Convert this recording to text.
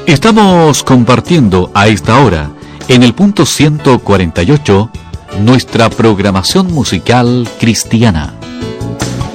Estamos compartiendo a esta hora, en el punto 148, nuestra programación musical cristiana.